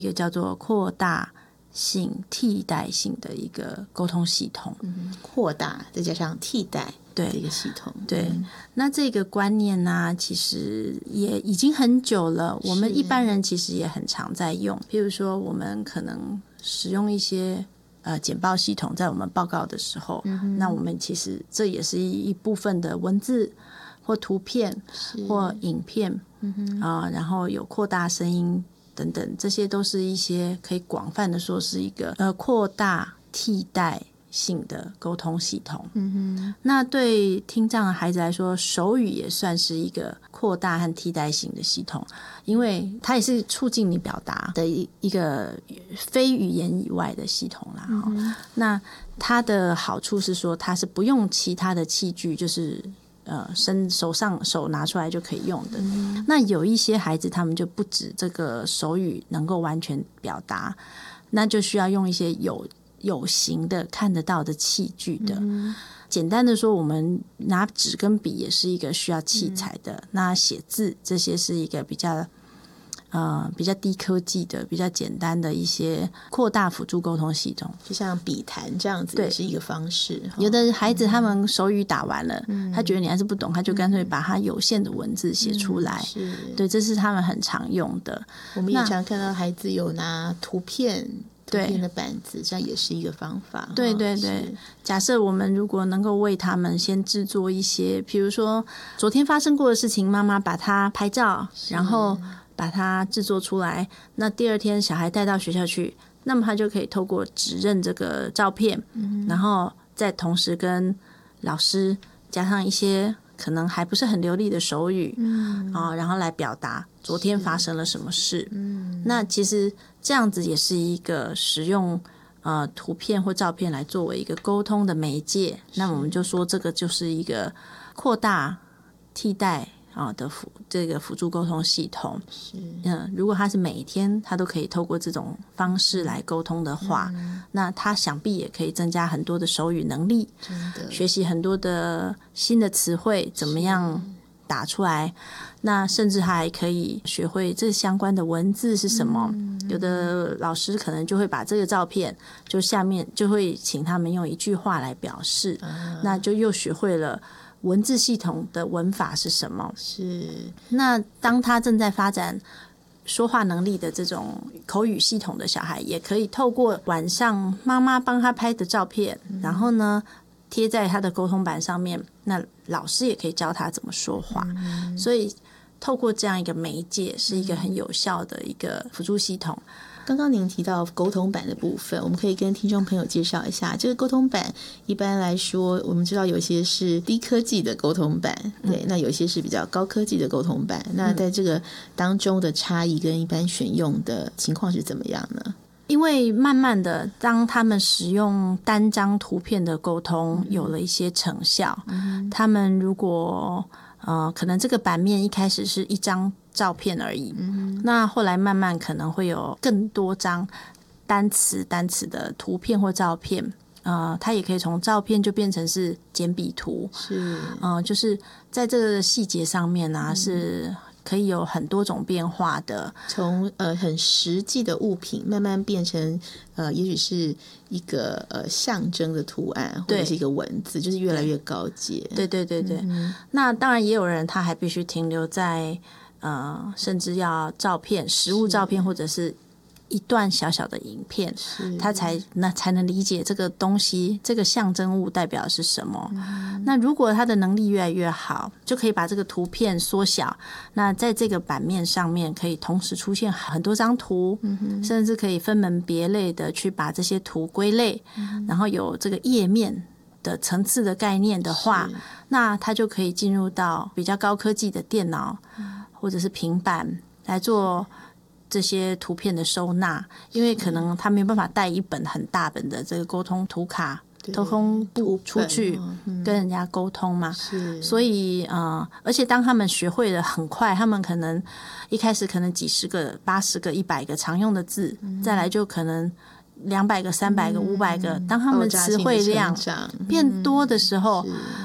一个叫做扩大性替代性的一个沟通系统。 扩大再加上替代的一个系统。 对，那这个观念呢，其实也已经很久了，我们一般人其实也很常在用。譬如说我们可能使用一些简报系统，在我们报告的时候，那我们其实这也是一部分的文字或图片或影片然后有扩大声音等等，这些都是一些可以广泛的说是一个扩大替代性的沟通系统。那对听障的孩子来说，手语也算是一个扩大和替代性的系统，因为它也是促进你表达的一个非语言以外的系统啦。那它的好处是说，它是不用其他的器具，就是手拿出来就可以用的。那有一些孩子他们就不止这个手语能够完全表达，那就需要用一些有形的看得到的器具的。简单的说，我们拿纸跟笔也是一个需要器材的。那写字这些是一个比较低科技的、比较简单的一些扩大辅助沟通系统， 就像笔谈这样子，也是一个方式。 有的孩子他们手语打完了，他觉得你还是不懂，他就干脆把他有限的文字写出来。对，这是他们很常用的。 我们也常看到孩子有拿图片的板子，这样也是一个方法。 对对对，假设我们如果能够为他们先制作一些，比如说昨天发生过的事情，妈妈把它拍照，然后把它制作出来，那第二天小孩带到学校去，那么他就可以透过指认这个照片，然后再同时跟老师加上一些可能还不是很流利的手语，然后来表达昨天发生了什么事。那其实这样子也是一个使用图片或照片来作为一个沟通的媒介。那我们就说这个就是一个扩大替代的这个辅助沟通系统。如果他是每天他都可以透过这种方式来沟通的话，那他想必也可以增加很多的手语能力，学习很多的新的词汇，怎么样打出来。那甚至还可以学会这相关的文字是什么。有的老师可能就会把这个照片就下面就会请他们用一句话来表示，那就又学会了文字系统的文法是什么。那当他正在发展说话能力的这种口语系统的小孩，也可以透过晚上妈妈帮他拍的照片，然后呢贴在他的沟通板上面，那老师也可以教他怎么说话。所以透过这样一个媒介，是一个很有效的一个辅助系统。 刚刚您提到沟通板的部分，我们可以跟听众朋友介绍一下。这个沟通板一般来说，我们知道有些是低科技的沟通板，对，那有些是比较高科技的沟通板。那在这个当中的差异跟一般选用的情况是怎么样呢？ 因为慢慢的，当他们使用单张图片的沟通有了一些成效，他们如果可能这个版面一开始是一张照片而已，那后来慢慢可能会有更多张单词的图片或照片，它也可以从照片就变成是简笔图，就是在这个细节上面是可以有很多种变化的， 从很实际的物品慢慢变成也许是一个象征的图案或者是一个文字，就是越来越高阶。 对对对对，那当然也有人他还必须停留在甚至要照片、实物照片或者是一段小小的影片，他才能理解这个东西，这个象征物代表的是什么。那如果他的能力越来越好，就可以把这个图片缩小，那在这个版面上面可以同时出现很多张图，甚至可以分门别类的去把这些图归类，然后有这个页面的层次的概念的话，那他就可以进入到比较高科技的电脑或者是平板来做这些图片的收纳，因为可能他没有办法带一本很大本的这个沟通图卡、沟通簿出去跟人家沟通嘛，所以而且当他们学会了很快，他们可能一开始可能几十个、80个、100个常用的字，再来就可能200个、300个、500个，当他们词汇量变多的时候，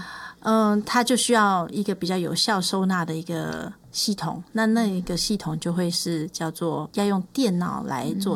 它就需要一个比较有效收纳的一个系统，那一个系统就会是叫做要用电脑来做